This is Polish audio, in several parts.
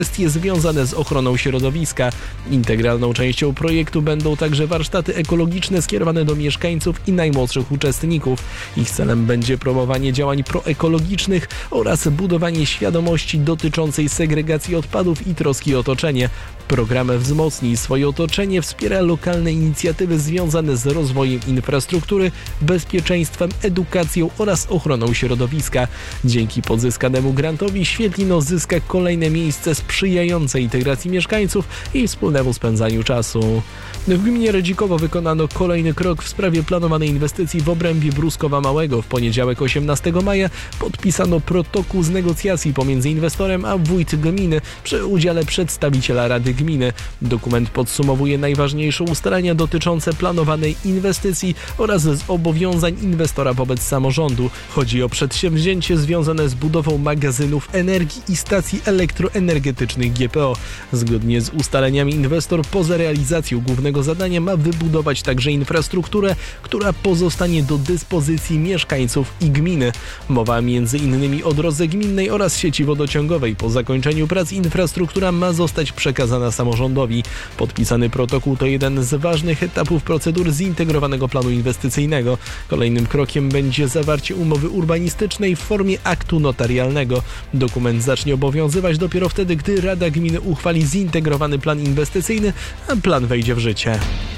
kwestie związane z ochroną środowiska. Integralną częścią projektu będą także warsztaty ekologiczne skierowane do mieszkańców i najmłodszych uczestników. Ich celem będzie promowanie działań proekologicznych oraz budowanie świadomości dotyczącej segregacji odpadów i troski o otoczenie. Program Wzmocnij swoje otoczenie wspiera lokalne inicjatywy związane z rozwojem infrastruktury, bezpieczeństwem, edukacją oraz ochroną środowiska. Dzięki pozyskanemu grantowi Świetlino zyska kolejne miejsce sprzyjające integracji mieszkańców i wspólnemu spędzaniu czasu. W gminie Redzikowo wykonano kolejny krok w sprawie planowanej inwestycji w obrębie Bruskowa Małego. W poniedziałek 18 maja podpisano protokół z negocjacji pomiędzy inwestorem a wójt gminy przy udziale przedstawiciela Rady Gminy. Dokument podsumowuje najważniejsze ustalenia dotyczące planowanej inwestycji oraz zobowiązań inwestora wobec samorządu. Chodzi o przedsięwzięcie związane z budową magazynów energii i stacji elektroenergetycznych GPO. Zgodnie z ustaleniami inwestor poza realizacją głównego zadania ma wybudować także infrastrukturę, która pozostanie do dyspozycji mieszkańców i gminy. Mowa m.in. o drodze gminnej oraz sieci wodociągowej. Po zakończeniu prac infrastruktura ma zostać przekazana samorządowi. Podpisany protokół to jeden z ważnych etapów procedur zintegrowanego planu inwestycyjnego. Kolejnym krokiem będzie zawarcie umowy urbanistycznej w formie aktu notarialnego. Dokument zacznie obowiązywać dopiero wtedy, gdy Rada Gminy uchwali zintegrowany plan inwestycyjny, a plan wejdzie w życie.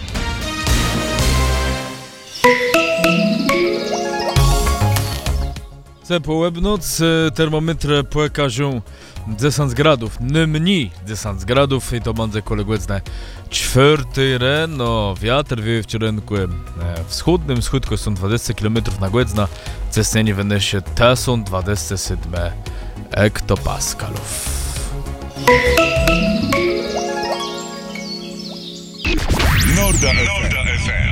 Це полебноц термометр pokażą 10 gradów, nie mniej 10 gradów i to będzie koległecne 4 rano, wiatr wieje w kierunku wschodnim, wschódko są 20 km na godzinę, ciśnienie w się to są 27 hektopaskalów. Norda FM.